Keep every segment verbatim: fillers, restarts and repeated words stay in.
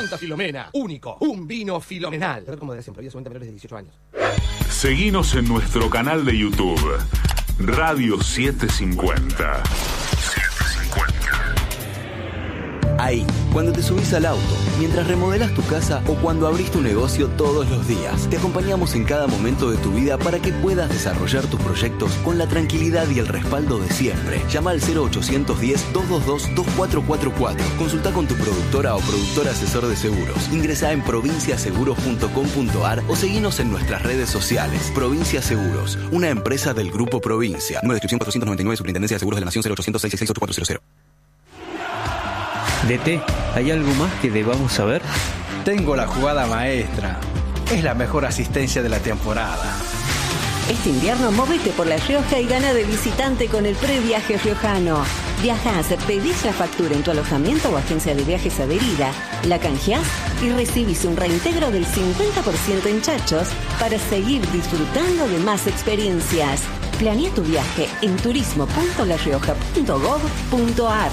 Santa Filomena, único, un vino filomenal. Pero como decía siempre, había solamente menores de dieciocho años. Seguinos en nuestro canal de YouTube, Radio setecientos cincuenta. Ahí, cuando te subís al auto, mientras remodelas tu casa o cuando abrís tu negocio todos los días, te acompañamos en cada momento de tu vida para que puedas desarrollar tus proyectos con la tranquilidad y el respaldo de siempre. Llama al cero ochocientos diez, doscientos veintidós, veinticuatro cuarenta y cuatro. Consulta con tu productora o productor asesor de seguros. Ingresá en provincia seguros punto com punto ar o seguinos en nuestras redes sociales. Provincia Seguros, una empresa del Grupo Provincia. Número de inscripción cuatrocientos noventa y nueve, Superintendencia de Seguros de la Nación, cero ochocientos, seiscientos sesenta y seis, ochenta y cuatro cero. D T, ¿hay algo más que debamos saber? Tengo la jugada maestra. Es la mejor asistencia de la temporada. Este invierno móvete por La Rioja y gana de visitante con el previaje riojano. Viajás, pedís la factura en tu alojamiento o agencia de viajes adherida, la canjeás y recibís un reintegro del cincuenta por ciento en chachos para seguir disfrutando de más experiencias. Planea tu viaje en turismo punto la rioja punto gob punto ar.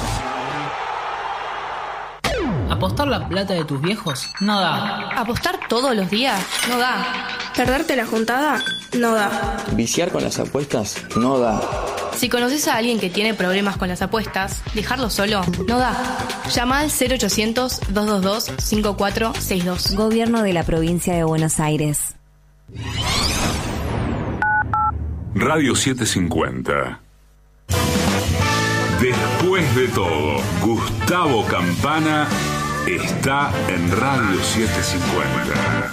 ¿Apostar la plata de tus viejos? No da. ¿Apostar todos los días? No da. ¿Perderte la juntada? No da. ¿Viciar con las apuestas? No da. Si conoces a alguien que tiene problemas con las apuestas, dejarlo solo no da. Llama al cero ochocientos, doscientos veintidós, cincuenta y cuatro sesenta y dos. Gobierno de la Provincia de Buenos Aires. Radio setecientos cincuenta. Después de todo, Gustavo Campana está en Radio setecientos cincuenta.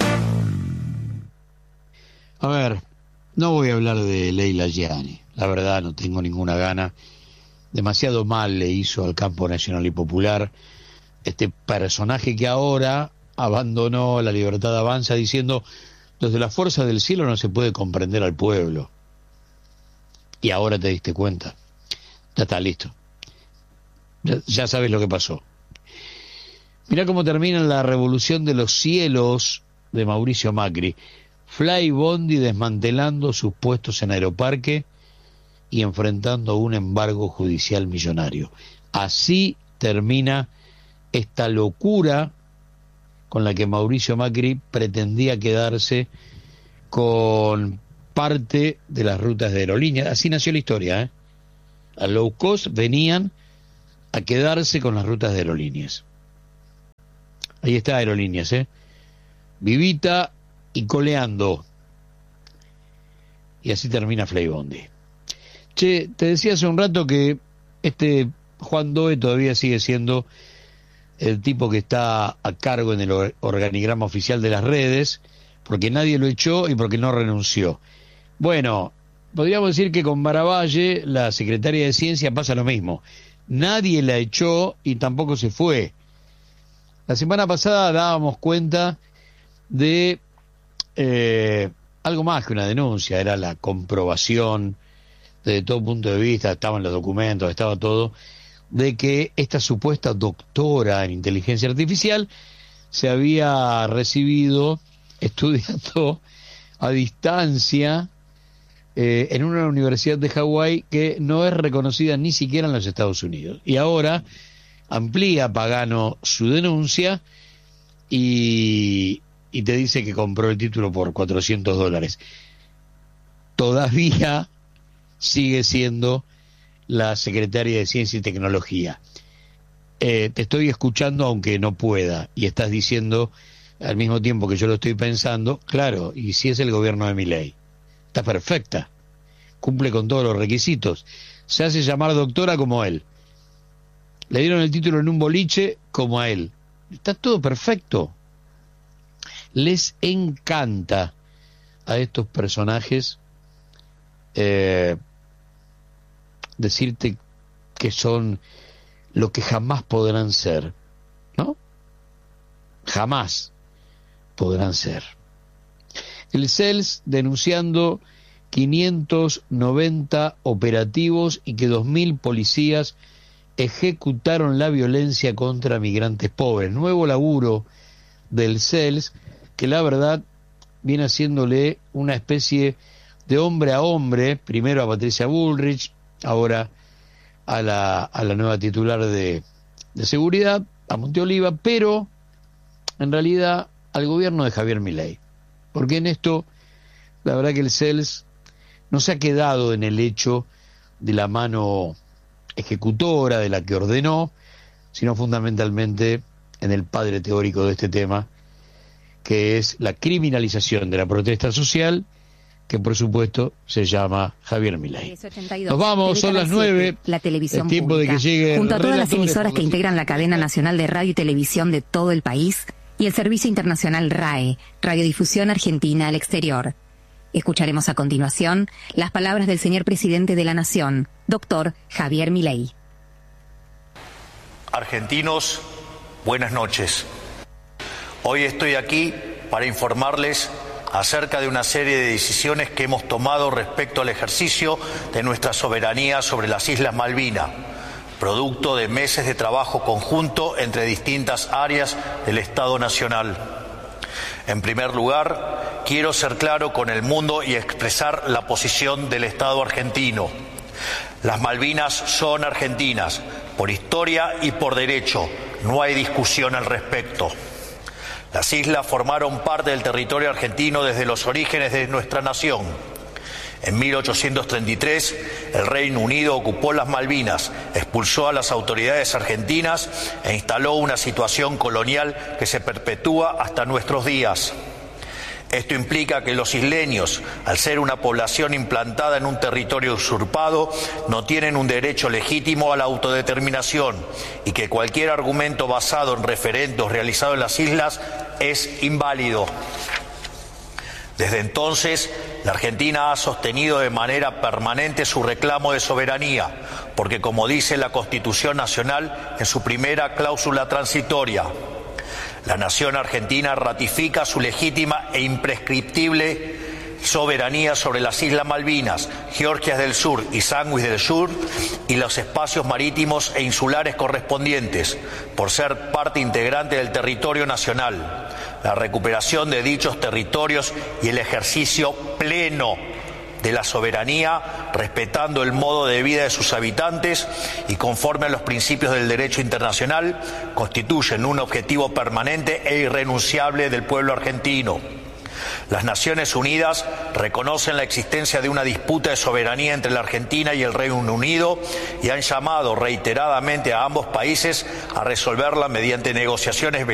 A ver, no voy a hablar de Leila Gianni. La verdad, no tengo ninguna gana. Demasiado mal le hizo al campo nacional y popular este personaje que ahora abandonó La Libertad Avanza diciendo: desde la fuerza del cielo no se puede comprender al pueblo. Y ahora te diste cuenta. Ya está, listo. Ya, ya sabes lo que pasó. Mirá cómo termina la revolución de los cielos de Mauricio Macri. Fly Bondi desmantelando sus puestos en Aeroparque y enfrentando un embargo judicial millonario. Así termina esta locura con la que Mauricio Macri pretendía quedarse con parte de las rutas de aerolíneas. Así nació la historia, ¿eh? A low cost venían a quedarse con las rutas de aerolíneas. Ahí está Aerolíneas, ¿eh? Vivita y coleando. Y así termina Fly Bondi. Che, te decía hace un rato que este Juan Doe todavía sigue siendo el tipo que está a cargo en el organigrama oficial de las redes, porque nadie lo echó y porque no renunció. Bueno, podríamos decir que con Baravalle, la secretaria de Ciencia, pasa lo mismo. Nadie la echó y tampoco se fue. La semana pasada dábamos cuenta de eh, algo más que una denuncia, era la comprobación desde todo punto de vista, estaban los documentos, estaba todo, de que esta supuesta doctora en inteligencia artificial se había recibido estudiando a distancia eh, en una universidad de Hawái que no es reconocida ni siquiera en los Estados Unidos. Y ahora amplía Pagano su denuncia y, y te dice que compró el título por cuatrocientos dólares. Todavía sigue siendo la secretaria de Ciencia y Tecnología. Eh, te estoy escuchando aunque no pueda, y estás diciendo al mismo tiempo que yo lo estoy pensando, claro, y si es el gobierno de Milei, está perfecta, cumple con todos los requisitos, se hace llamar doctora como él, le dieron el título en un boliche como a él, está todo perfecto. Les encanta a estos personajes eh, decirte que son lo que jamás podrán ser, ¿no? Jamás podrán ser. El C E L S denunciando quinientos noventa operativos y que dos mil policías ejecutaron la violencia contra migrantes pobres. Nuevo laburo del C E L S que la verdad viene haciéndole una especie de hombre a hombre, primero a Patricia Bullrich, ahora a la, a la nueva titular de, de seguridad, a Monteoliva, pero en realidad al gobierno de Javier Milei, porque en esto la verdad que el C E L S no se ha quedado en el hecho de la mano ejecutora, de la que ordenó, sino fundamentalmente en el padre teórico de este tema, que es la criminalización de la protesta social, que por supuesto se llama Javier Milei. Nos vamos, son las nueve, la televisión es tiempo pública, de que lleguen junto a todas las relatores emisoras que integran la cadena nacional de radio y televisión de todo el país y el servicio internacional R A E, Radiodifusión Argentina al Exterior. Escucharemos a continuación las palabras del señor presidente de la Nación, doctor Javier Milei. Argentinos, buenas noches. Hoy estoy aquí para informarles acerca de una serie de decisiones que hemos tomado respecto al ejercicio de nuestra soberanía sobre las Islas Malvinas, producto de meses de trabajo conjunto entre distintas áreas del Estado Nacional. En primer lugar, quiero ser claro con el mundo y expresar la posición del Estado argentino. Las Malvinas son argentinas, por historia y por derecho, no hay discusión al respecto. Las islas formaron parte del territorio argentino desde los orígenes de nuestra nación. En mil ochocientos treinta y tres, el Reino Unido ocupó las Malvinas, expulsó a las autoridades argentinas e instaló una situación colonial que se perpetúa hasta nuestros días. Esto implica que los isleños, al ser una población implantada en un territorio usurpado, no tienen un derecho legítimo a la autodeterminación y que cualquier argumento basado en referendos realizados en las islas es inválido. Desde entonces, la Argentina ha sostenido de manera permanente su reclamo de soberanía, porque como dice la Constitución Nacional en su primera cláusula transitoria, la nación argentina ratifica su legítima e imprescriptible soberanía sobre las Islas Malvinas, Georgias del Sur y Sandwich del Sur y los espacios marítimos e insulares correspondientes, por ser parte integrante del territorio nacional, la recuperación de dichos territorios y el ejercicio pleno de la soberanía, respetando el modo de vida de sus habitantes y conforme a los principios del derecho internacional, constituyen un objetivo permanente e irrenunciable del pueblo argentino. Las Naciones Unidas reconocen la existencia de una disputa de soberanía entre la Argentina y el Reino Unido y han llamado reiteradamente a ambos países a resolverla mediante negociaciones